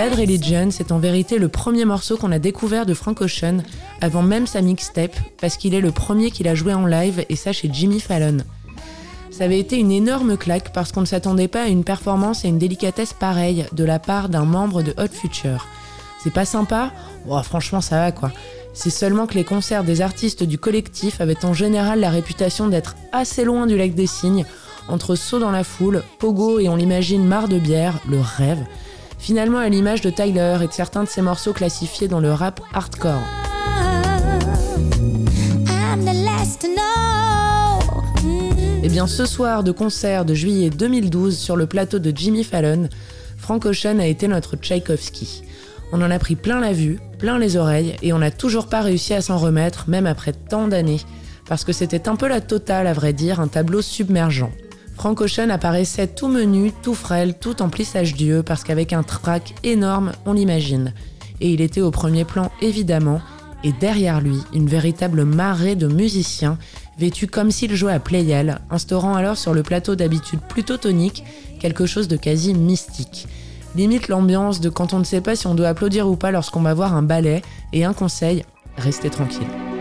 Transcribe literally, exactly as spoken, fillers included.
Bad Religion, c'est en vérité le premier morceau qu'on a découvert de Frank Ocean, avant même sa mixtape, parce qu'il est le premier qu'il a joué en live, et ça chez Jimmy Fallon. Ça avait été une énorme claque parce qu'on ne s'attendait pas à une performance et une délicatesse pareille de la part d'un membre de Hot Future. C'est pas sympa ? Bon, franchement, ça va quoi. C'est seulement que les concerts des artistes du collectif avaient en général la réputation d'être assez loin du lac des cygnes, entre sauts dans la foule, pogo et on l'imagine marre de bière, le rêve. Finalement à l'image de Tyler et de certains de ses morceaux classifiés dans le rap hardcore. Et bien ce soir de concert de juillet deux mille douze sur le plateau de Jimmy Fallon, Frank Ocean a été notre Tchaïkovski. On en a pris plein la vue, plein les oreilles et on n'a toujours pas réussi à s'en remettre, même après tant d'années. Parce que c'était un peu la totale, à vrai dire, un tableau submergent. Frank Ocean apparaissait tout menu, tout frêle, tout en plissage d'yeux, parce qu'avec un trac énorme, on l'imagine. Et il était au premier plan, évidemment, et derrière lui, une véritable marée de musiciens, vêtus comme s'ils jouaient à Playel, instaurant alors sur le plateau d'habitude plutôt tonique, quelque chose de quasi mystique. Limite l'ambiance de quand on ne sait pas si on doit applaudir ou pas lorsqu'on va voir un ballet, et un conseil, restez tranquille.